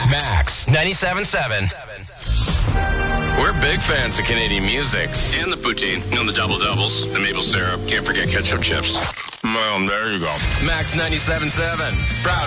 Max 97.7. We're big fans of Canadian music. And the poutine, the double-doubles, the maple syrup. Can't forget ketchup chips. Well, there you go. Max 97.7. Proud